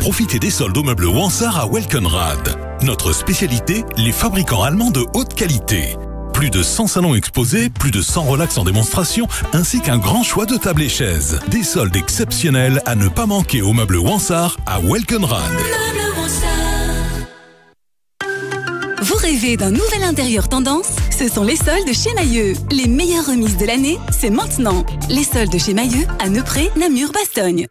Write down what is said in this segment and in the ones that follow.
Profitez des soldes aux meubles Wansart à Welkenrad. Notre spécialité, les fabricants allemands de haute qualité. Plus de 100 salons exposés, plus de 100 relax en démonstration, ainsi qu'un grand choix de tables et chaises. Des soldes exceptionnels à ne pas manquer aux meubles Wansart à Welkenrad. Vous rêvez d'un nouvel intérieur tendance? Ce sont les soldes chez Mailleux. Les meilleures remises de l'année, c'est maintenant. Les soldes chez Mailleux à Neupré, Namur, Bastogne.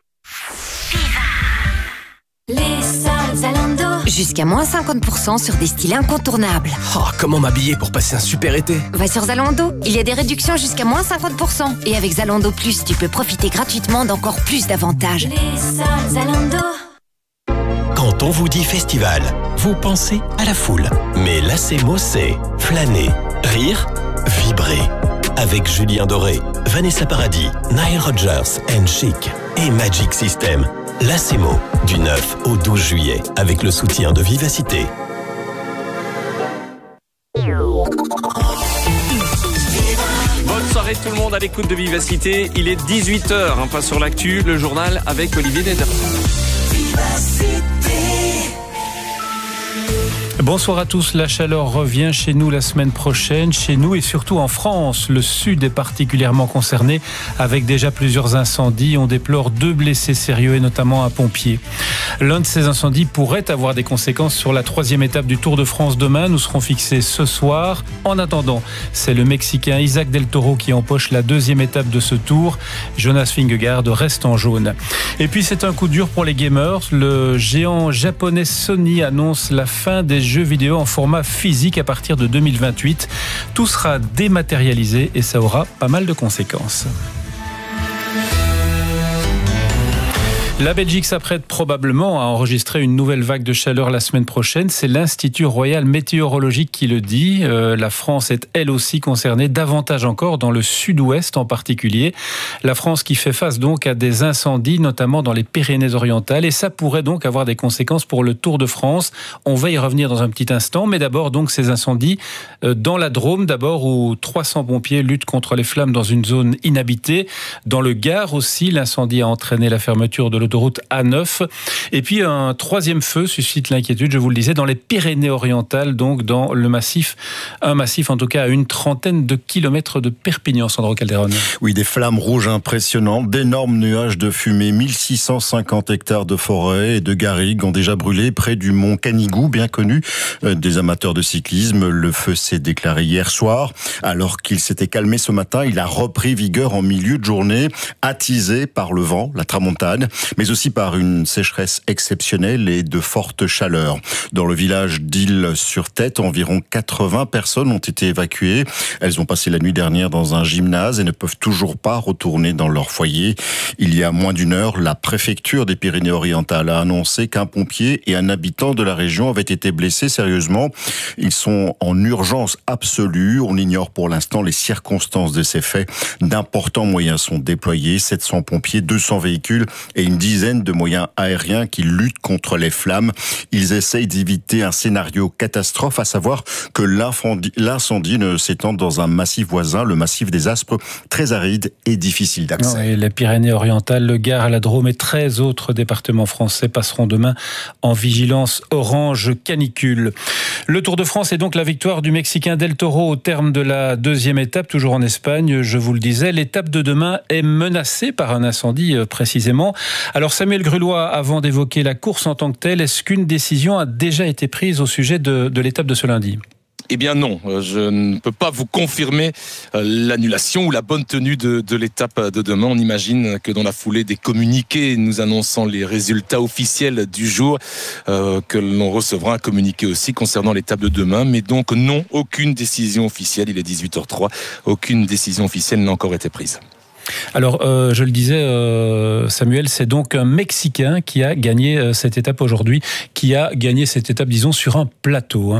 Les soldes Zalando. Jusqu'à moins 50% sur des styles incontournables. Oh, comment m'habiller pour passer un super été? Va sur Zalando, il y a des réductions jusqu'à moins 50%. Et avec Zalando Plus, tu peux profiter gratuitement d'encore plus d'avantages. Les soldes Zalando. Quand on vous dit festival, vous pensez à la foule. Mais l'ACMO, c'est flâner, rire, vibrer. Avec Julien Doré, Vanessa Paradis, Nile Rodgers and Chic et Magic System. L'ACMO, du 9 au 12 juillet, avec le soutien de Vivacité. Bonne soirée tout le monde à l'écoute de Vivacité. Il est 18h, pas sur l'actu, le journal avec Olivier Neder. Bonsoir à tous, la chaleur revient chez nous la semaine prochaine, chez nous et surtout en France. Le sud est particulièrement concerné avec déjà plusieurs incendies. On déplore 2 blessés sérieux et notamment un pompier. L'un de ces incendies pourrait avoir des conséquences sur la 3e étape du Tour de France demain. Nous serons fixés ce soir. En attendant, c'est le Mexicain Isaac Del Toro qui empoche la 2e étape de ce tour. Jonas Vingegaard reste en jaune. Et puis c'est un coup dur pour les gamers. Le géant japonais Sony annonce la fin des jeux vidéo en format physique à partir de 2028. Tout sera dématérialisé et ça aura pas mal de conséquences. La Belgique s'apprête probablement à enregistrer une nouvelle vague de chaleur la semaine prochaine. C'est l'Institut Royal Météorologique qui le dit. La France est elle aussi concernée, davantage encore dans le sud-ouest en particulier. La France qui fait face donc à des incendies, notamment dans les Pyrénées-Orientales. Et ça pourrait donc avoir des conséquences pour le Tour de France. On va y revenir dans un petit instant. Mais d'abord donc ces incendies dans la Drôme, d'abord où 300 pompiers luttent contre les flammes dans une zone inhabitée. Dans le Gard aussi, l'incendie a entraîné la fermeture de l'autoroute A9. Et puis un 3e feu suscite l'inquiétude, je vous le disais, dans les Pyrénées-Orientales, donc dans le massif, un massif en tout cas à une trentaine de kilomètres de Perpignan, Sandro Calderon. Oui, des flammes rouges impressionnantes, d'énormes nuages de fumée, 1650 hectares de forêt et de garrigues ont déjà brûlé près du mont Canigou, bien connu des amateurs de cyclisme. Le feu s'est déclaré hier soir, alors qu'il s'était calmé ce matin. Il a repris vigueur en milieu de journée, attisé par le vent, la tramontane, mais aussi par une sécheresse exceptionnelle et de fortes chaleurs. Dans le village d'Isle-sur-Tête, environ 80 personnes ont été évacuées. Elles ont passé la nuit dernière dans un gymnase et ne peuvent toujours pas retourner dans leur foyer. Il y a moins d'une heure, la préfecture des Pyrénées-Orientales a annoncé qu'un pompier et un habitant de la région avaient été blessés sérieusement. Ils sont en urgence absolue. On ignore pour l'instant les circonstances de ces faits. D'importants moyens sont déployés, 700 pompiers, 200 véhicules et une dizaine de moyens aériens qui luttent contre les flammes. Ils essayent d'éviter un scénario catastrophe, à savoir que l'incendie ne s'étende dans un massif voisin, le massif des Aspres, très aride et difficile d'accès. Oui, les Pyrénées-Orientales, le Gard, la Drôme et 13 autres départements français passeront demain en vigilance orange canicule. Le Tour de France est donc la victoire du Mexicain Del Toro au terme de la 2e étape, toujours en Espagne, je vous le disais. L'étape de demain est menacée par un incendie précisément. Alors Samuel Grulois, avant d'évoquer la course en tant que telle, est-ce qu'une décision a déjà été prise au sujet de l'étape de ce lundi ? Eh bien non, je ne peux pas vous confirmer l'annulation ou la bonne tenue de l'étape de demain. On imagine que dans la foulée des communiqués nous annonçant les résultats officiels du jour, que l'on recevra un communiqué aussi concernant l'étape de demain. Mais donc non, aucune décision officielle, il est 18h03, aucune décision officielle n'a encore été prise. Alors, je le disais, Samuel, c'est donc un Mexicain qui a gagné cette étape aujourd'hui, qui a gagné cette étape, disons, sur un plateau, hein.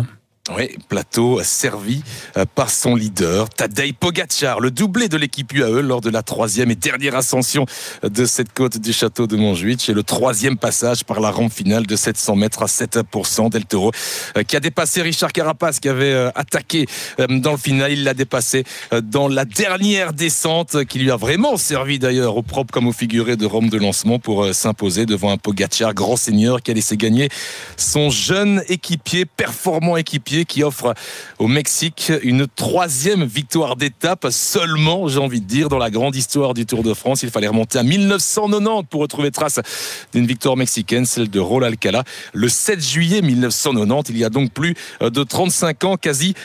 Oui, plateau servi par son leader, Tadej Pogačar, le doublé de l'équipe UAE lors de la 3e et dernière ascension de cette côte du château de Montjuïc et le 3e passage par la rampe finale de 700 mètres à 7% Del Toro qui a dépassé Richard Carapaz qui avait attaqué dans le final. Il l'a dépassé dans la dernière descente qui lui a vraiment servi d'ailleurs au propre comme au figuré de rampe de lancement pour s'imposer devant un Pogačar grand seigneur qui a laissé gagner son jeune équipier, performant équipier qui offre au Mexique une 3e victoire d'étape seulement, j'ai envie de dire, dans la grande histoire du Tour de France. Il fallait remonter à 1990 pour retrouver trace d'une victoire mexicaine, celle de Raúl Alcalá, le 7 juillet 1990. Il y a donc plus de 35 ans, quasi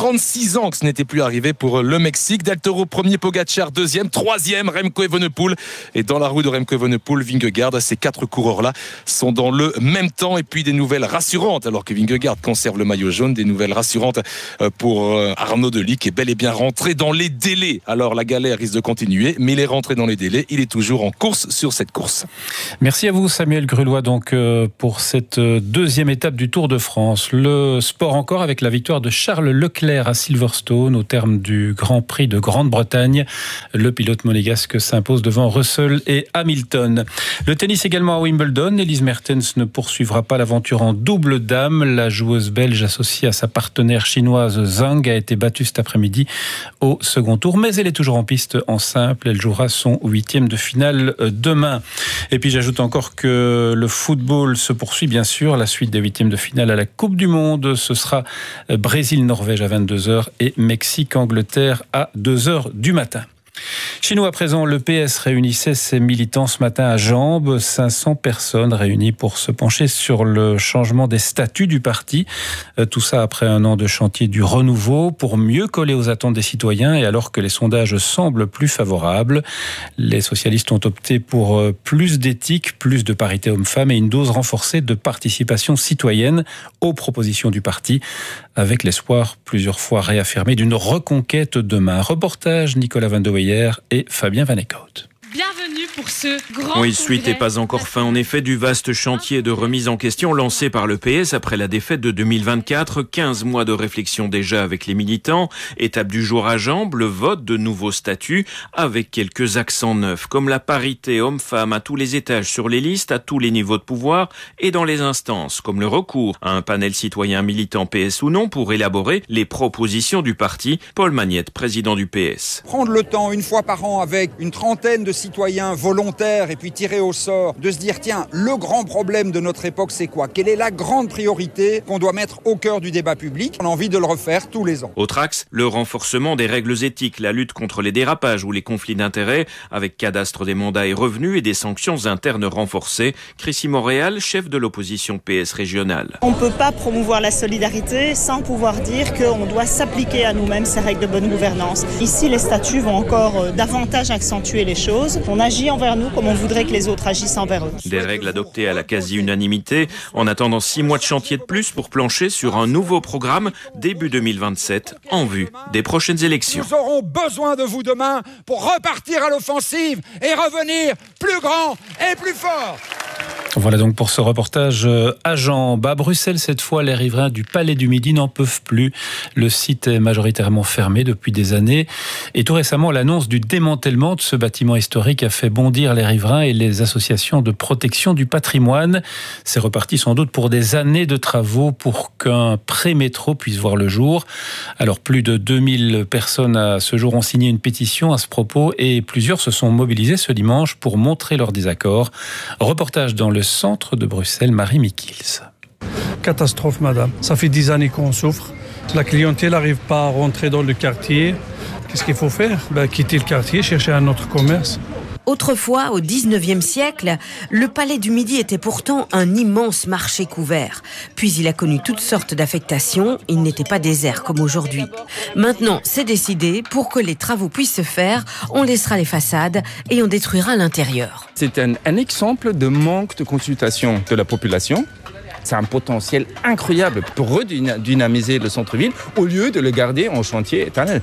36 ans que ce n'était plus arrivé pour le Mexique. Del Toro premier, Pogačar deuxième, troisième Remco Evenepoel. Et dans la roue de Remco Evenepoel, Vingegaard, ces 4 coureurs-là sont dans le même temps. Et puis des nouvelles rassurantes, alors que Vingegaard conserve le maillot jaune, des nouvelles rassurantes pour Arnaud Delis qui est bel et bien rentré dans les délais. Alors la galère risque de continuer, mais il est rentré dans les délais. Il est toujours en course sur cette course. Merci à vous Samuel Grulois donc pour cette 2e étape du Tour de France. Le sport encore avec la victoire de Charles Leclerc à Silverstone au terme du Grand Prix de Grande-Bretagne. Le pilote monégasque s'impose devant Russell et Hamilton. Le tennis également à Wimbledon. Elise Mertens ne poursuivra pas l'aventure en double dame. La joueuse belge associée à sa partenaire chinoise Zhang a été battue cet après-midi au second tour, mais elle est toujours en piste en simple. Elle jouera son 8e de finale demain. Et puis j'ajoute encore que le football se poursuit bien sûr. La suite des 8e de finale à la Coupe du Monde, ce sera Brésil-Norvège à 22h et Mexique-Angleterre à 2h du matin. Chez nous à présent, le PS réunissait ses militants ce matin à Jambes. 500 personnes réunies pour se pencher sur le changement des statuts du parti. Tout ça après un an de chantier du renouveau pour mieux coller aux attentes des citoyens et alors que les sondages semblent plus favorables. Les socialistes ont opté pour plus d'éthique, plus de parité hommes-femmes et une dose renforcée de participation citoyenne aux propositions du parti, avec l'espoir plusieurs fois réaffirmé d'une reconquête demain. Reportage Nicolas Van de Weyer et Fabien Van Eekhout. Bienvenue pour ce grand Oui, suite et pas encore fin en effet du vaste chantier de remise en question lancé par le PS après la défaite de 2024. 15 mois de réflexion déjà avec les militants. Étape du jour à Jambes, le vote de nouveaux statuts avec quelques accents neufs comme la parité homme-femme à tous les étages sur les listes, à tous les niveaux de pouvoir et dans les instances, comme le recours à un panel citoyen militant PS ou non pour élaborer les propositions du parti. Paul Magnette, président du PS. Prendre le temps une fois par an avec une trentaine de citoyens volontaires et puis tirés au sort, de se dire tiens, le grand problème de notre époque c'est quoi ? Quelle est la grande priorité qu'on doit mettre au cœur du débat public ? On a envie de le refaire tous les ans. Autre axe, le renforcement des règles éthiques, la lutte contre les dérapages ou les conflits d'intérêts avec cadastre des mandats et revenus et des sanctions internes renforcées. Chrissy Montréal, chef de l'opposition PS régionale. On ne peut pas promouvoir la solidarité sans pouvoir dire qu'on doit s'appliquer à nous-mêmes ces règles de bonne gouvernance. Ici, les statuts vont encore davantage accentuer les choses. On agit envers nous comme on voudrait que les autres agissent envers eux. Des règles adoptées à la quasi-unanimité. En attendant 6 mois de chantier de plus pour plancher sur un nouveau programme début 2027 en vue des prochaines élections. Nous aurons besoin de vous demain pour repartir à l'offensive et revenir plus grand et plus fort. Voilà donc pour ce reportage à Jambes. À Bruxelles, cette fois, les riverains du Palais du Midi n'en peuvent plus. Le site est majoritairement fermé depuis des années. Et tout récemment, l'annonce du démantèlement de ce bâtiment historique a fait bondir les riverains et les associations de protection du patrimoine. C'est reparti sans doute pour des années de travaux pour qu'un pré-métro puisse voir le jour. Alors, plus de 2000 personnes à ce jour ont signé une pétition à ce propos et plusieurs se sont mobilisés ce dimanche pour montrer leur désaccord. Reportage dans le centre de Bruxelles, Marie Mikils. Catastrophe, madame. Ça fait 10 années qu'on souffre. La clientèle n'arrive pas à rentrer dans le quartier. Qu'est-ce qu'il faut faire ? Quitter le quartier, chercher un autre commerce. Autrefois, au 19e siècle, le Palais du Midi était pourtant un immense marché couvert. Puis il a connu toutes sortes d'affectations, il n'était pas désert comme aujourd'hui. Maintenant, c'est décidé, pour que les travaux puissent se faire, on laissera les façades et on détruira l'intérieur. C'est un exemple de manque de consultation de la population. C'est un potentiel incroyable pour redynamiser le centre-ville au lieu de le garder en chantier éternel.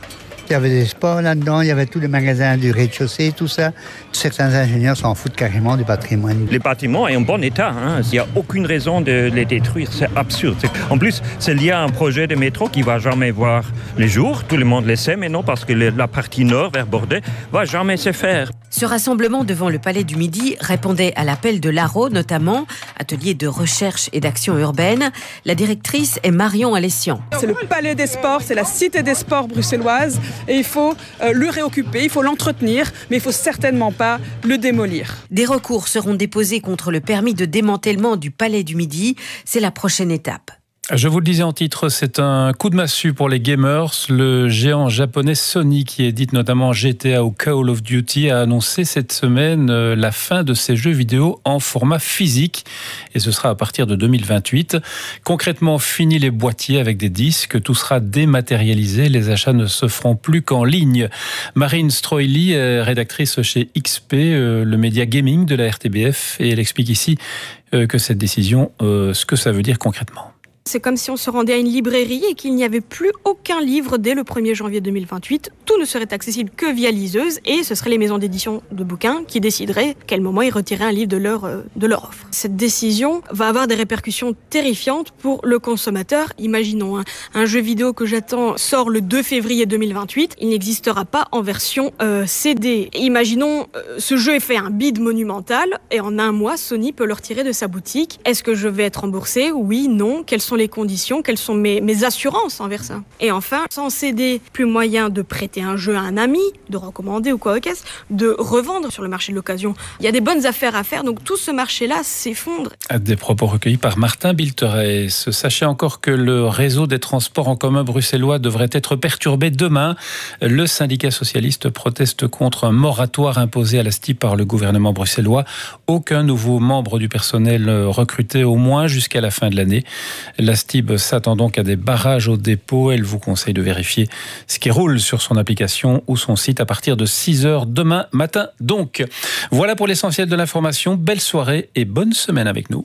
Il y avait des sports là-dedans, il y avait tous les magasins du rez-de-chaussée, tout ça. Certains ingénieurs s'en foutent carrément du patrimoine. Les bâtiments sont en bon état. Il n'y a aucune raison de les détruire. C'est absurde. En plus, c'est lié à un projet de métro qui ne va jamais voir le jour. Tout le monde le sait, mais non, parce que la partie nord, vers Bordeaux, ne va jamais se faire. Ce rassemblement devant le Palais du Midi répondait à l'appel de l'ARO, notamment, atelier de recherche et d'action urbaine. La directrice est Marion Alessian. C'est le Palais des Sports, c'est la cité des sports bruxelloise. Et il faut le réoccuper, il faut l'entretenir, mais il ne faut certainement pas le démolir. Des recours seront déposés contre le permis de démantèlement du Palais du Midi. C'est la prochaine étape. Je vous le disais en titre, c'est un coup de massue pour les gamers. Le géant japonais Sony, qui édite notamment GTA ou Call of Duty, a annoncé cette semaine la fin de ses jeux vidéo en format physique. Et ce sera à partir de 2028. Concrètement, fini les boîtiers avec des disques. Tout sera dématérialisé. Les achats ne se feront plus qu'en ligne. Marine Stroili est rédactrice chez XP, le média gaming de la RTBF. Et elle explique ici que cette décision, ce que ça veut dire concrètement. C'est comme si on se rendait à une librairie et qu'il n'y avait plus aucun livre dès le 1er janvier 2028. Tout ne serait accessible que via liseuse et ce seraient les maisons d'édition de bouquins qui décideraient quel moment ils retiraient un livre de leur offre. Cette décision va avoir des répercussions terrifiantes pour le consommateur. Imaginons un jeu vidéo que j'attends sort le 2 février 2028. Il n'existera pas en version CD. Imaginons ce jeu est fait un bid monumental et en un mois, Sony peut le retirer de sa boutique. Est-ce que je vais être remboursé ? Oui, non. Quelles sont les conditions, quelles sont mes assurances envers ça. Et enfin, sans CD, plus moyen de prêter un jeu à un ami, de recommander ou quoi qu'est-ce, de revendre sur le marché de l'occasion. Il y a des bonnes affaires à faire, donc tout ce marché-là s'effondre. Des propos recueillis par Martin Bilteres. Sachez encore que le réseau des transports en commun bruxellois devrait être perturbé demain. Le syndicat socialiste proteste contre un moratoire imposé à la STIB par le gouvernement bruxellois. Aucun nouveau membre du personnel recruté au moins jusqu'à la fin de l'année. La STIB s'attend donc à des barrages au dépôt. Elle vous conseille de vérifier ce qui roule sur son application ou son site à partir de 6h demain matin. Donc, voilà pour l'essentiel de l'information. Belle soirée et bonne semaine avec nous.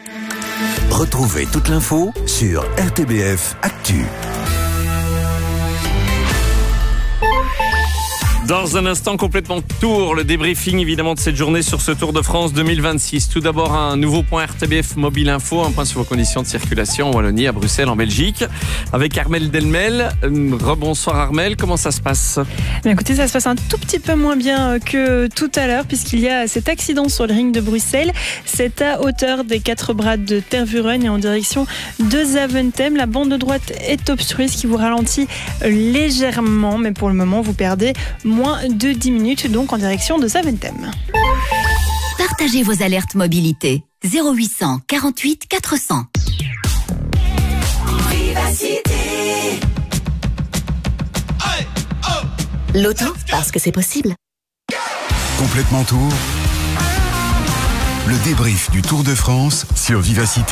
Retrouvez toute l'info sur RTBF Actu. Dans un instant complètement tour, le débriefing évidemment de cette journée sur ce Tour de France 2026. Tout d'abord un nouveau point RTBF Mobile Info, un point sur vos conditions de circulation en Wallonie, à Bruxelles, en Belgique, avec Armelle Delmel. Rebonsoir Armelle, comment ça se passe ? Bien, écoutez, ça se passe un tout petit peu moins bien que tout à l'heure, puisqu'il y a cet accident sur le ring de Bruxelles. C'est à hauteur des 4 bras de Tervuren et en direction de Zaventem. La bande de droite est obstruée, ce qui vous ralentit légèrement, mais pour le moment vous perdez moins de 10 minutes, donc en direction de Zaventem. Partagez vos alertes mobilité. 0800 48 400. L'auto, parce que c'est possible. Complètement tour. Le débrief du Tour de France sur Vivacité.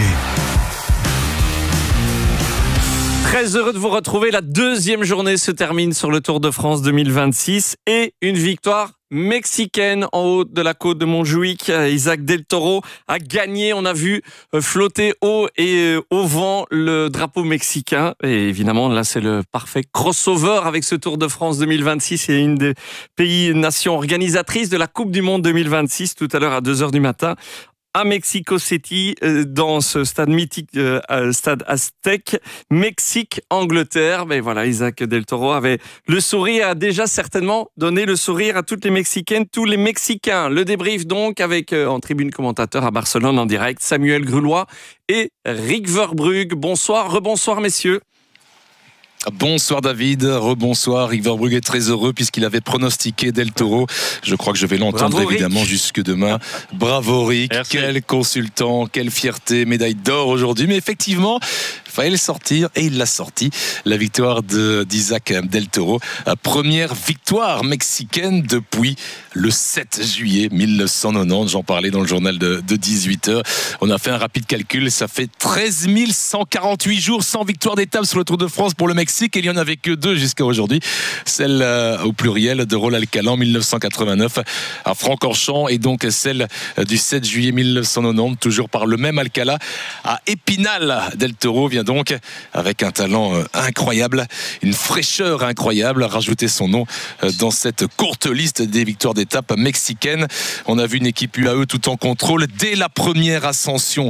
Très heureux de vous retrouver. La deuxième journée se termine sur le Tour de France 2026 et une victoire mexicaine en haut de la côte de Montjuïc. Isaac Del Toro a gagné. On a vu flotter haut et au vent le drapeau mexicain. Et évidemment, là, c'est le parfait crossover avec ce Tour de France 2026 et une des pays-nations organisatrices de la Coupe du Monde 2026 tout à l'heure à 2h du matin. À Mexico City, dans ce stade mythique, stade Aztec, Mexique-Angleterre. Mais voilà, Isaac Del Toro avait le sourire, a déjà certainement donné le sourire à toutes les Mexicaines, tous les Mexicains. Le débrief donc avec, en tribune commentateur à Barcelone en direct, Samuel Grulois et Rick Verbrugge. Bonsoir, rebonsoir messieurs. Bonsoir David, rebonsoir. Rick Verbrugge est très heureux puisqu'il avait pronostiqué Del Toro. Je crois que je vais l'entendre évidemment jusque demain. Bravo Rick, merci. Quel consultant, quelle fierté, médaille d'or aujourd'hui. Mais effectivement, il fallait le sortir et il l'a sorti. La victoire d'Isaac Del Toro. Première victoire mexicaine depuis le 7 juillet 1990. J'en parlais dans le journal de 18h. On a fait un rapide calcul. Ça fait 13 148 jours sans victoire d'étape sur le Tour de France pour le Mexique. Et il n'y en avait que 2 jusqu'à aujourd'hui. Celle au pluriel de Raúl Alcalá en 1989 à Francorchamps et donc celle du 7 juillet 1990 toujours par le même Alcalá à Épinal. Del Toro vient donc, avec un talent incroyable, une fraîcheur incroyable, a rajouté son nom dans cette courte liste des victoires d'étape mexicaines. On a vu une équipe UAE tout en contrôle dès la première ascension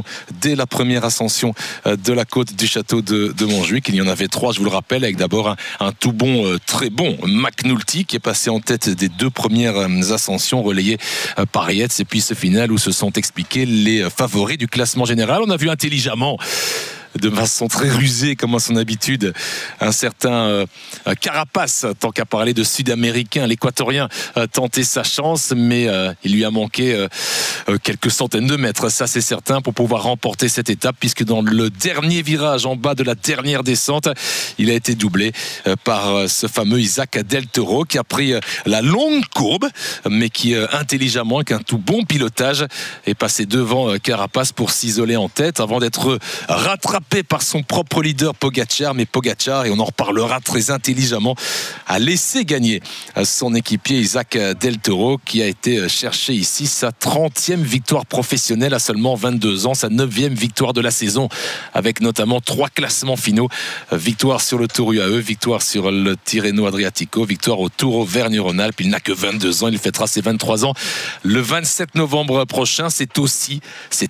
de la côte du château de Montjuic. Il y en avait 3, je vous le rappelle, avec d'abord un tout bon, très bon McNulty qui est passé en tête des 2 premières ascensions, relayé par Yates, et puis ce final où se sont expliqués les favoris du classement général. On a vu intelligemment, de façon très rusée comme à son habitude, un certain Carapace, tant qu'à parler de Sud-Américain, l'Équatorien, tenter sa chance, mais il lui a manqué quelques centaines de mètres, ça c'est certain, pour pouvoir remporter cette étape, puisque dans le dernier virage en bas de la dernière descente, il a été doublé par ce fameux Isaac Del Toro qui a pris la longue courbe, mais qui intelligemment, avec un tout bon pilotage, est passé devant Carapace pour s'isoler en tête avant d'être rattrapé par son propre leader Pogačar. Mais Pogačar, et on en reparlera, très intelligemment a laissé gagner son équipier Isaac Del Toro, qui a été chercher ici sa 30e victoire professionnelle à seulement 22 ans, sa 9e victoire de la saison, avec notamment 3 classements finaux: victoire sur le Tour UAE, victoire sur le Tirreno Adriatico, victoire au Tour Auvergne-Rhône-Alpes. Il n'a que 22 ans, il fêtera ses 23 ans le 27 novembre prochain. C'est aussi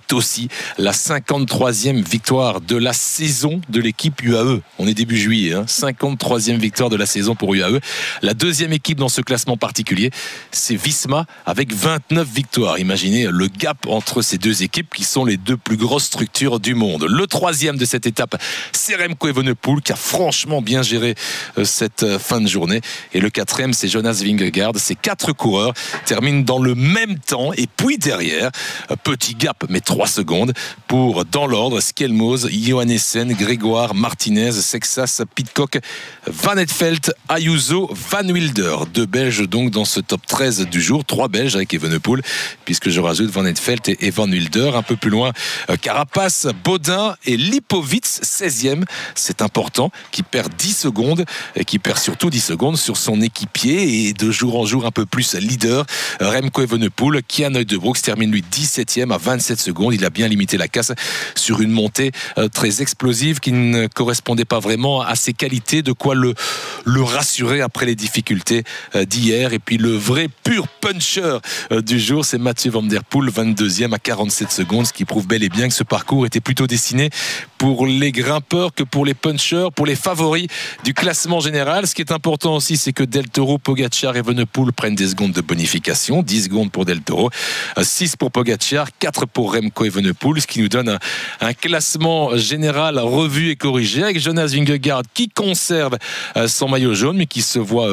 la 53e victoire de la saison de l'équipe UAE. On est début juillet, 53e victoire de la saison pour UAE. La deuxième équipe dans ce classement particulier, c'est Visma avec 29 victoires. Imaginez le gap entre ces 2 équipes qui sont les 2 plus grosses structures du monde. Le 3e de cette étape, c'est Remco Evenepoel qui a franchement bien géré cette fin de journée. Et le 4e, c'est Jonas Vingegaard. Ces 4 coureurs terminent dans le même temps. Et puis derrière, petit gap, mais 3 secondes pour, dans l'ordre, Skelmose, Johannessen, Grégoire, Martinez, Sexas, Pidcock, Van Eetvelt, Ayuso, Van Wilder. 2 Belges donc dans ce top 13 du jour. 3 Belges avec Evenepoel, puisque je rajoute Van Eetvelt et Van Wilder. Un peu plus loin, Carapace, Baudin et Lipovitz, 16e. C'est important, qui perd 10 secondes, et qui perd surtout 10 secondes sur son équipier et de jour en jour un peu plus leader, Remco Evenepoel. Kian Uijtdebroeks termine lui 17e à 27 secondes. Il a bien limité la casse sur une montée très explosive qui ne correspondait pas vraiment à ses qualités, de quoi le rassurer après les difficultés d'hier. Et puis le vrai pur puncher du jour, c'est Mathieu Van Der Poel, 22e à 47 secondes, ce qui prouve bel et bien que ce parcours était plutôt dessiné pour les grimpeurs que pour les punchers, pour les favoris du classement général. Ce qui est important aussi, c'est que Del Toro, Pogačar et Evenepoel prennent des secondes de bonification. 10 secondes pour Del Toro, 6 pour Pogačar, 4 pour Remco Evenepoel, ce qui nous donne un classement général revu et corrigé, avec Jonas Vingegaard qui conserve son maillot jaune, mais qui se voit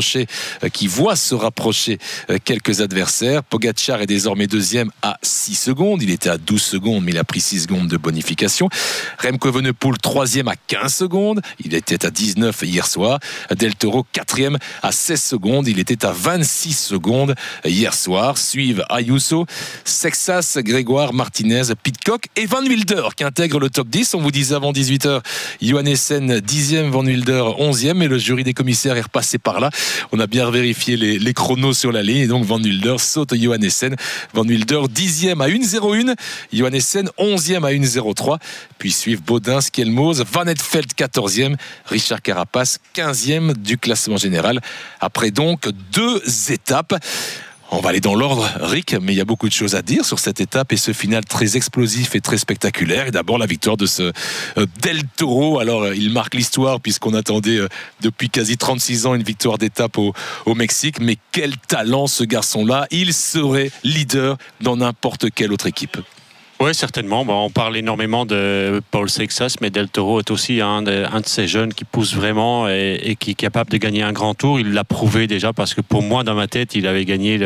se rapprocher quelques adversaires. Pogačar est désormais 2e à 6 secondes. Il était à 12 secondes, mais il a pris 6 secondes de bonification. Remco Evenepoel, 3e à 15 secondes. Il était à 19 hier soir. Del Toro, 4e à 16 secondes. Il était à 26 secondes hier soir. Suivent Ayuso, Sexas, Grégoire, Martinez, Pidcock et Van Wilder qui intègre le top 10. On vous disait avant 18h, Johannessen 10e, Van Wilder 11e, et le jury des commissaires est repassé par là. On a bien vérifié les chronos sur la ligne, et donc Van Wilder saute Johannessen. Van Wilder 10e à 1,01, Johannessen 11e à 1,03. Puis suivent Baudin, Skelmose, Van Eetvelt 14e, Richard Carapace 15e du classement général. Après donc 2 étapes. On va aller dans l'ordre, Rick, mais il y a beaucoup de choses à dire sur cette étape et ce final très explosif et très spectaculaire. Et d'abord la victoire de ce Del Toro. Alors il marque l'histoire puisqu'on attendait depuis quasi 36 ans une victoire d'étape au Mexique. Mais quel talent ce garçon-là! Il serait leader dans n'importe quelle autre équipe. Oui, certainement. Bon, on parle énormément de Paul Sexas, mais Del Toro est aussi un de ces jeunes qui pousse vraiment et qui est capable de gagner un grand tour. Il l'a prouvé déjà, parce que pour moi, dans ma tête, il avait gagné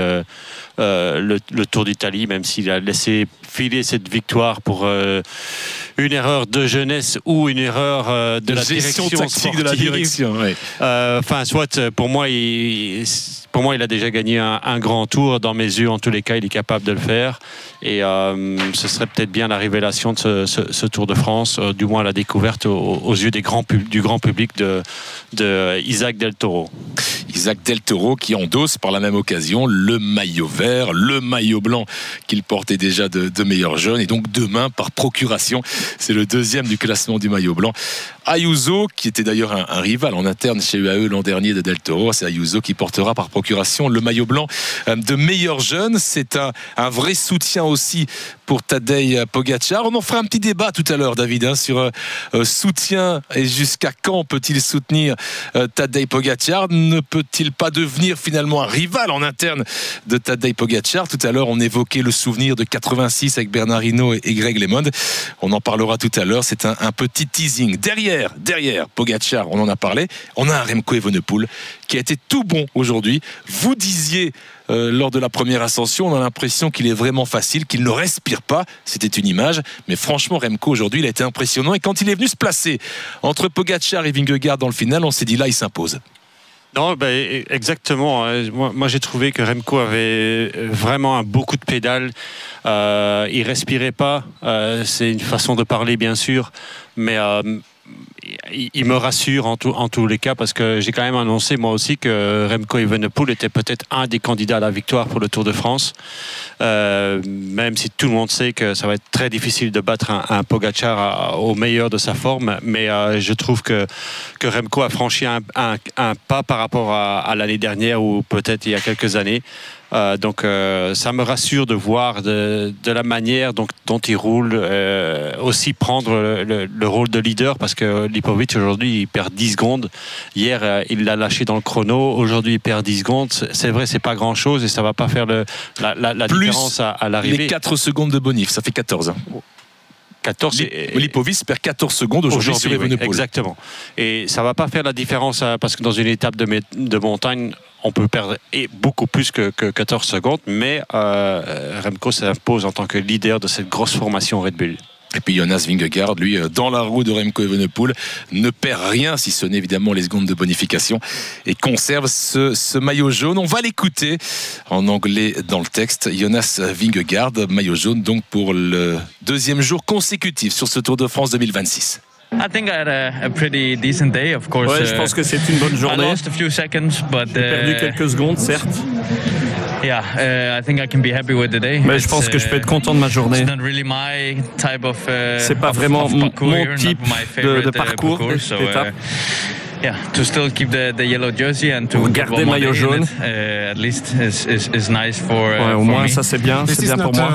le Tour d'Italie, même s'il a laissé filer cette victoire pour une erreur de jeunesse ou une erreur de la direction tactique sportive. De la direction. Oui. Soit pour moi, il a déjà gagné un grand tour. Dans mes yeux, en tous les cas, il est capable de le faire. Et ce serait peut-être bien la révélation de ce Tour de France, du moins la découverte aux yeux du grand public de Isaac Del Toro. Isaac Del Toro qui endosse par la même occasion le maillot vert, le maillot blanc qu'il portait déjà de meilleur jeune. Et donc demain, par procuration, c'est le deuxième du classement du maillot blanc. Ayuso, qui était d'ailleurs un rival en interne chez UAE l'an dernier de Del Toro, c'est Ayuso qui portera par procuration le maillot blanc de meilleur jeune. C'est un vrai soutien aussi pour Tadej Pogačar. On en fera un petit débat tout à l'heure, David, sur soutien et jusqu'à quand peut-il soutenir Tadej Pogačar. Ne peut-il pas devenir finalement un rival en interne de Tadej Pogačar? Tout à l'heure, on évoquait le souvenir de 86 avec Bernard Hinault et Greg LeMond. On en parlera tout à l'heure. C'est un petit teasing. Derrière Pogačar, on en a parlé. On a un Remco Evenepoel qui a été tout bon aujourd'hui. Vous disiez lors de la première ascension, on a l'impression qu'il est vraiment facile, qu'il ne respire pas. C'était une image, mais franchement Remco aujourd'hui il a été impressionnant, et quand il est venu se placer entre Pogačar et Vingegaard dans le final, on s'est dit là il s'impose. Non, exactement. Moi, j'ai trouvé que Remco avait vraiment un beau coup de pédale. Il respirait pas. C'est une façon de parler, bien sûr, mais il me rassure en tous les cas, parce que j'ai quand même annoncé moi aussi que Remco Evenepoel était peut-être un des candidats à la victoire pour le Tour de France, même si tout le monde sait que ça va être très difficile de battre un Pogačar au meilleur de sa forme, mais je trouve que Remco a franchi un pas par rapport à l'année dernière ou peut-être il y a quelques années. Donc ça me rassure de voir de la manière dont il roule, aussi prendre le rôle de leader, parce que Lipovic aujourd'hui il perd 10 secondes. Hier il l'a lâché dans le chrono, aujourd'hui il perd 10 secondes. C'est vrai, c'est pas grand chose et ça va pas faire la différence à l'arrivée. Les 4 secondes de bonif, ça fait 14. 14. Lipovic perd 14 secondes aujourd'hui sur Evenepoel. Exactement. Et ça va pas faire la différence, parce que dans une étape de montagne, on peut perdre beaucoup plus que 14 secondes, mais Remco s'impose en tant que leader de cette grosse formation Red Bull. Et puis Jonas Vingegaard, lui, dans la roue de Remco Evenepoel, ne perd rien, si ce n'est évidemment les secondes de bonification, et conserve ce maillot jaune. On va l'écouter en anglais dans le texte. Jonas Vingegaard, maillot jaune donc pour le deuxième jour consécutif sur ce Tour de France 2026. I think I had a pretty decent day, of course. Ouais, je pense que c'est une bonne journée. I lost a few seconds, but j'ai perdu quelques secondes, certes. Yeah, I think I can be happy with the day. Mais je pense que je peux être content de ma journée. It's not really my type of, c'est pas vraiment mon type de parcours, d'étape. Yeah, to still keep the yellow jersey and to garder maillot jaune, at least is nice for. Au moins ça c'est bien pour moi.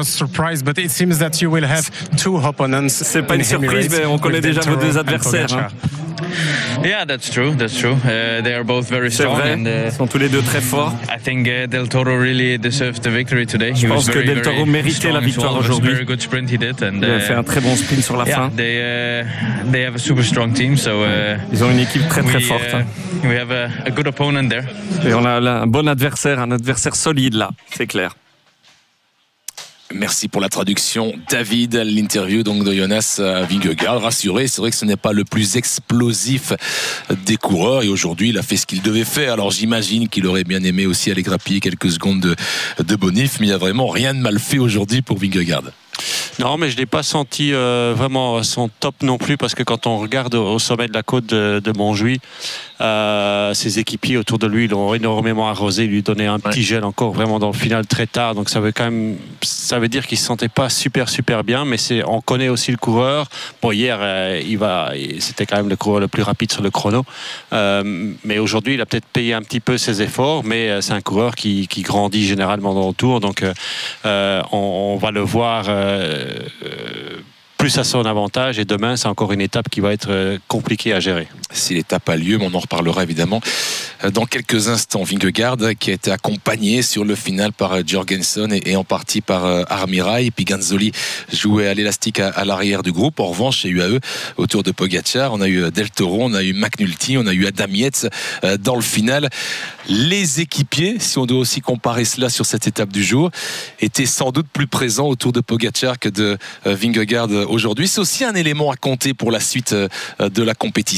C'est pas une surprise, mais on connaît déjà vos deux adversaires. Hein. Yeah, that's true. They are both very strong. C'est vrai, ils sont tous les deux très forts. I think Del Toro really deserves the victory today. Je pense que Del Toro méritait la victoire aujourd'hui. Il a fait un très bon sprint sur la fin. They have a super strong team, so ils ont une équipe très forte. We have a good opponent there. Et on a un bon adversaire, un adversaire solide là, c'est clair. Merci pour la traduction, David. L'interview donc de Jonas Vingegaard, rassuré, c'est vrai que ce n'est pas le plus explosif des coureurs, et aujourd'hui il a fait ce qu'il devait faire. Alors j'imagine qu'il aurait bien aimé aussi aller grappiller quelques secondes de bonif, mais il n'y a vraiment rien de mal fait aujourd'hui pour Vingegaard. Non, mais je ne l'ai pas senti vraiment son top non plus, parce que quand on regarde au sommet de la côte de Montjuïc, ses équipiers autour de lui l'ont énormément arrosé, lui donné un petit gel encore vraiment dans le final très tard, donc ça veut dire qu'il ne se sentait pas super bien, mais on connaît aussi le coureur. Bon, hier c'était quand même le coureur le plus rapide sur le chrono, mais aujourd'hui il a peut-être payé un petit peu ses efforts, mais c'est un coureur qui grandit généralement dans le tour, donc on va le voir plus à son avantage, et demain c'est encore une étape qui va être compliquée à gérer. Si l'étape a lieu, mais on en reparlera évidemment dans quelques instants. Vingegaard qui a été accompagné sur le final par Jorgensen et en partie par Armirail, et puis Ganzoli jouait à l'élastique à l'arrière du groupe. En revanche, chez UAE, autour de Pogačar, on a eu Del Toro, on a eu McNulty, on a eu Adam Yates dans le final. Les équipiers, si on doit aussi comparer cela sur cette étape du jour, étaient sans doute plus présents autour de Pogačar que de Vingegaard aujourd'hui. C'est aussi un élément à compter pour la suite de la compétition.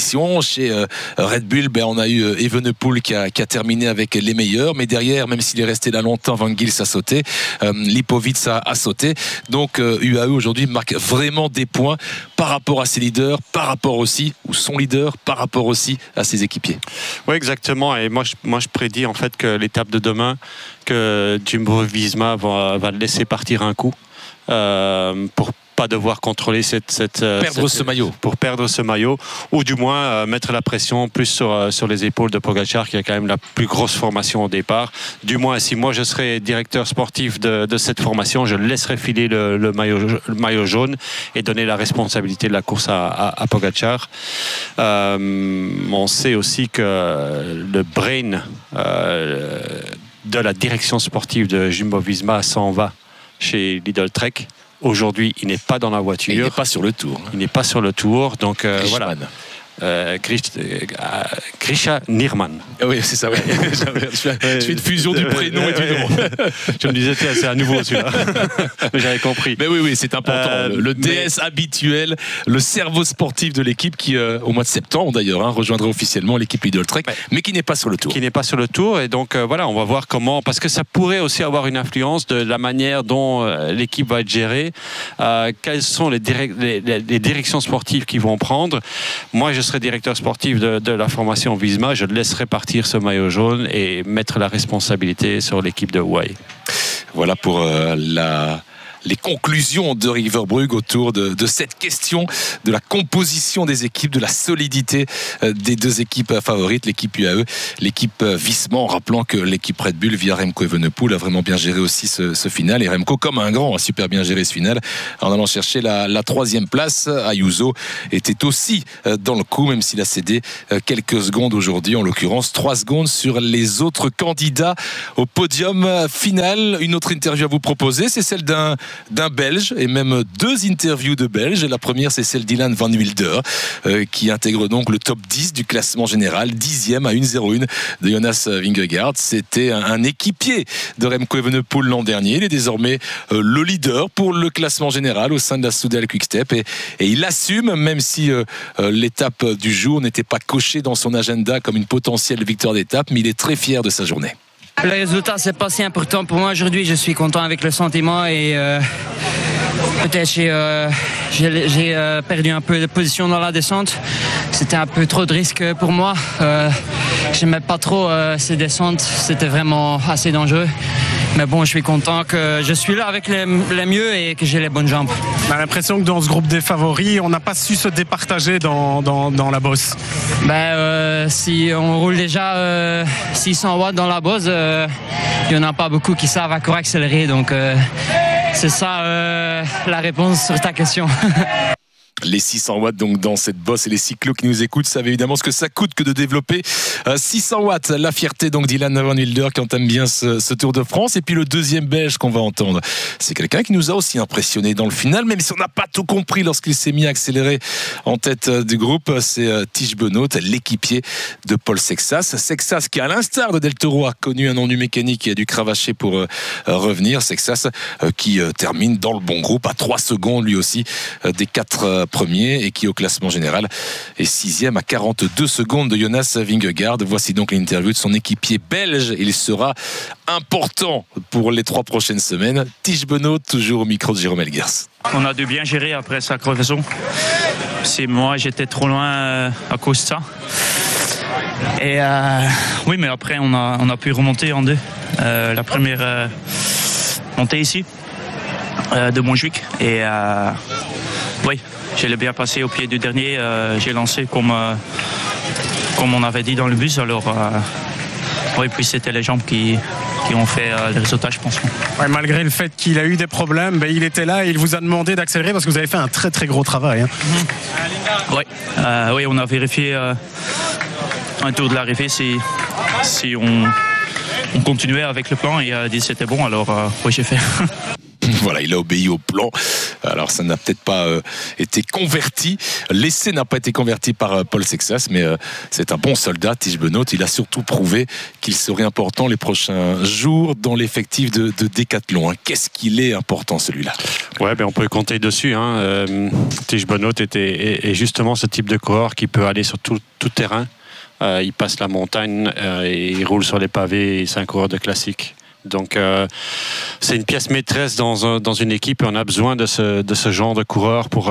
Chez Red Bull, on a eu Evenepoel qui a terminé avec les meilleurs, mais derrière, même s'il est resté là longtemps, Van Gils a sauté, Lipovic a sauté. Donc UAE aujourd'hui marque vraiment des points par rapport à ses leaders, par rapport aussi, ou son leader, par rapport aussi à ses équipiers. Oui, exactement. Et moi, je prédis en fait que l'étape de demain, que Jumbo-Visma va laisser partir un coup pour pas devoir contrôler pour perdre ce maillot, ou du moins mettre la pression plus sur les épaules de Pogačar, qui a quand même la plus grosse formation au départ. Du moins, si moi je serais directeur sportif de cette formation, je laisserais filer le maillot jaune et donner la responsabilité de la course à Pogačar. On sait aussi que le brain de la direction sportive de Jumbo-Visma s'en va chez Lidl Trek. Aujourd'hui, il n'est pas dans la voiture. Il n'est pas sur le tour. Il n'est pas sur le tour. Donc voilà. Grisha Nirman. Oui, c'est ça. Ouais. Je fais une fusion du prénom et du nom. Je me disais, c'est à nouveau celui-là. Mais j'avais compris. Mais oui, c'est important. Le DS habituel, le cerveau sportif de l'équipe qui, au mois de septembre d'ailleurs, rejoindra officiellement l'équipe Lidl Trek, mais qui n'est pas sur le tour. Qui n'est pas sur le tour. Et donc voilà, on va voir comment. Parce que ça pourrait aussi avoir une influence de la manière dont l'équipe va être gérée. Quelles sont les directions sportives qu'ils vont prendre. Moi, je serais directeur sportif de la formation Visma, je laisserai partir ce maillot jaune et mettre la responsabilité sur l'équipe de Hawaii. Voilà pour les conclusions de River Brugge autour de cette question de la composition des équipes, de la solidité des deux équipes favorites, l'équipe UAE, l'équipe Visma, en rappelant que l'équipe Red Bull via Remco Evenepoel a vraiment bien géré aussi ce final, et Remco comme un grand a super bien géré ce final en allant chercher la troisième place. Ayuso était aussi dans le coup, même s'il a cédé quelques secondes aujourd'hui, en l'occurrence 3 secondes sur les autres candidats au podium final. Une autre interview à vous proposer, c'est celle d'un Belge, et même 2 interviews de Belges. La première, c'est celle d'Ilan Van Wilder, qui intègre donc le top 10 du classement général, 10e à 1:01 de Jonas Vingegaard. C'était un équipier de Remco Evenepoel l'an dernier. Il est désormais le leader pour le classement général au sein de la Soudal Quick-Step, et il assume, même si l'étape du jour n'était pas cochée dans son agenda comme une potentielle victoire d'étape, mais il est très fier de sa journée. Le résultat, c'est pas si important pour moi aujourd'hui. Je suis content avec le sentiment, et peut-être j'ai perdu un peu de position dans la descente. C'était un peu trop de risque pour moi. J'aimais pas trop ces descentes. C'était vraiment assez dangereux. Mais bon, je suis content que je suis là avec les mieux et que j'ai les bonnes jambes. On a l'impression que dans ce groupe des favoris, on n'a pas su se départager dans la bosse. Si on roule déjà 600 watts dans la bosse, il n'y en a pas beaucoup qui savent à quoi accélérer. Donc c'est ça la réponse sur ta question. Les 600 watts donc dans cette bosse, et les cyclos qui nous écoutent savent évidemment ce que ça coûte que de développer 600 watts. La fierté donc d'Ilan Van Wilder qui entame bien ce Tour de France. Et puis le deuxième Belge qu'on va entendre, c'est quelqu'un qui nous a aussi impressionné dans le final, même si on n'a pas tout compris lorsqu'il s'est mis à accélérer en tête du groupe. C'est Tiesj Benoot, l'équipier de Paul Sexas. Sexas qui, à l'instar de Del Toro, a connu un ennui mécanique et a dû cravacher pour revenir. Sexas qui termine dans le bon groupe à 3 secondes lui aussi des 4 premiers, et qui au classement général est 6e à 42 secondes de Jonas Vingegaard. Voici donc l'interview de son équipier belge. Il sera important pour les 3 prochaines semaines. Tiesj Benoot, toujours au micro de Jérôme Elgers. On a dû bien gérer après sa crevaison. C'est moi, j'étais trop loin à cause de ça. Et oui, mais après on a pu remonter en 2. La première montée ici de Montjuic, et oui, je l'ai bien passé au pied du dernier. J'ai lancé comme on avait dit dans le bus. Alors oui, puis c'était les jambes qui ont fait les résultats, je pense. Ouais, malgré le fait qu'il a eu des problèmes, il était là et il vous a demandé d'accélérer parce que vous avez fait un très très gros travail. Oui, on a vérifié un tour de l'arrivée si on continuait avec le plan, et il a dit c'était bon, alors oui, j'ai fait. Voilà, il a obéi au plan. Alors ça n'a peut-être pas été converti. L'essai n'a pas été converti par Paul Sexas, mais c'est un bon soldat, Tige Benoît. Il a surtout prouvé qu'il serait important les prochains jours dans l'effectif de Décathlon. Qu'est-ce qu'il est important celui-là? Ouais, on peut compter dessus. Tige Benoît est justement ce type de coureur qui peut aller sur tout terrain. Il passe la montagne, et il roule sur les pavés. Et c'est un coureur de classique. Donc c'est une pièce maîtresse dans une équipe et on a besoin de ce genre de coureur pour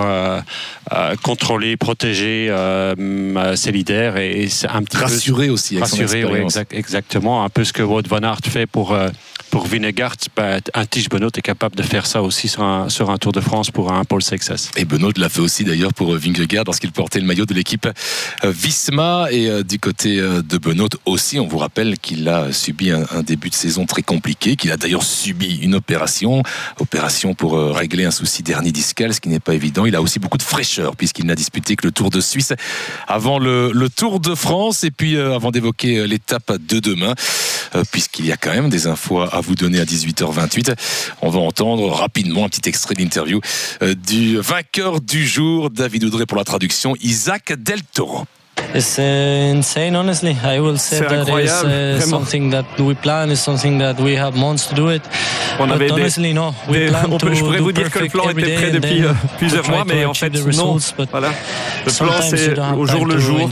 contrôler, protéger ses leaders et c'est un petit rassurer peu, aussi avec son expérience. Oui, exactement, un peu ce que Wout van Aert fait pour Vingegaard. Un Tige Benoît est capable de faire ça aussi sur un Tour de France pour un Paul Sexas. Et Benoît l'a fait aussi d'ailleurs pour Vingegaard lorsqu'il portait le maillot de l'équipe Visma. Et du côté de Benoît aussi, on vous rappelle qu'il a subi un début de saison très compliqué, qu'il a d'ailleurs subi une opération pour régler un souci d'hernie discale, ce qui n'est pas évident. Il a aussi beaucoup de fraîcheur puisqu'il n'a disputé que le Tour de Suisse avant le Tour de France. Et puis avant d'évoquer l'étape de demain, puisqu'il y a quand même des infos à vous donner à 18h28, on va entendre rapidement un petit extrait d'interview du vainqueur du jour, David Oudré pour la traduction, Isaac Del Toro. It's insane, honestly. I will say that it's something that we plan, it's something that we have months to do it. On avait honestly, no. We plan je pourrais vous dire que le plan était prêt depuis plusieurs mois, mais en fait, non. Voilà. Le plan, c'est au jour le jour.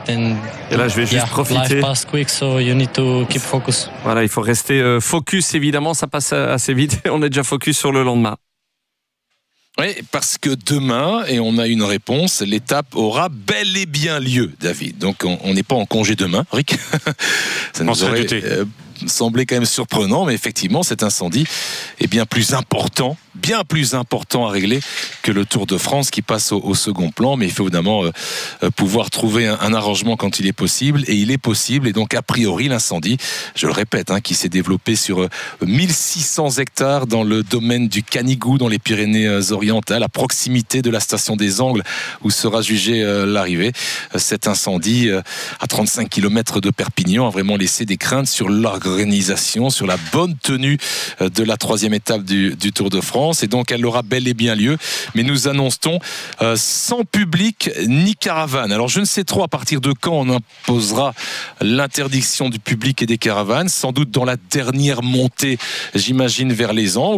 Et là, je vais juste profiter. Quick, so you need to keep focus. Voilà, il faut rester focus, évidemment. Ça passe assez vite. On est déjà focus sur le lendemain. Oui, parce que demain, et on a une réponse, l'étape aura bel et bien lieu, David. Donc on n'est pas en congé demain, Rick. Ça nous aurait semblé quand même surprenant, mais effectivement, cet incendie est bien plus important à régler que le Tour de France qui passe au second plan. Mais il faut évidemment pouvoir trouver un arrangement quand il est possible, et il est possible. Et donc, a priori, l'incendie, je le répète, qui s'est développé sur 1600 hectares dans le domaine du Canigou, dans les Pyrénées-Orientales, à proximité de la station des Angles, où sera jugée l'arrivée. Cet incendie, à 35 km de Perpignan, a vraiment laissé des craintes sur l'organisation, sur la bonne tenue de la 3e étape du Tour de France. Et donc elle aura bel et bien lieu, mais nous annonçons sans public ni caravane. Alors je ne sais trop à partir de quand on imposera l'interdiction du public et des caravanes, sans doute dans la dernière montée, j'imagine, vers les Angles.